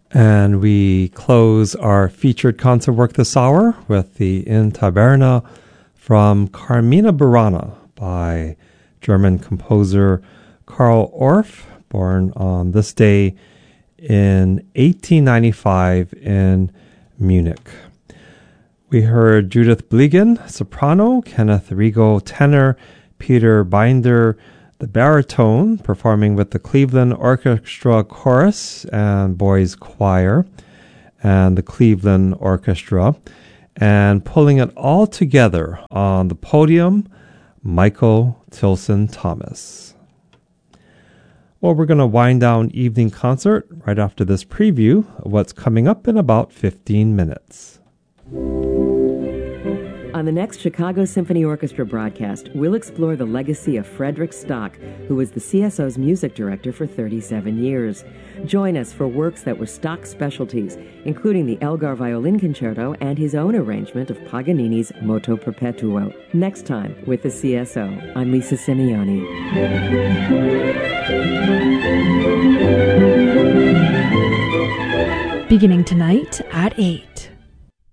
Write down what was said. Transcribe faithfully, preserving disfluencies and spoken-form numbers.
And we close our featured concert work this hour with the In Taberna from Carmina Burana by German composer Karl Orff, born on this day in eighteen ninety-five in Munich. We heard Judith Bliegen, soprano, Kenneth Rigo, tenor, Peter Binder, the baritone, performing with the Cleveland Orchestra Chorus and Boys Choir and the Cleveland Orchestra, and pulling it all together on the podium, Michael Tilson Thomas. Well, we're going to wind down evening concert right after this preview of what's coming up in about fifteen minutes. On the next Chicago Symphony Orchestra broadcast, we'll explore the legacy of Frederick Stock, who was the C S O's music director for thirty-seven years. Join us for works that were Stock's specialties, including the Elgar Violin Concerto and his own arrangement of Paganini's Moto Perpetuo. Next time with the C S O, I'm Lisa Simeoni. Beginning tonight at eight.